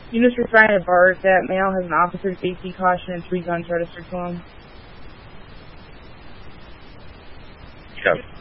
Units responding to bars that male has an officer safety caution and 3 guns registered to him. Copy.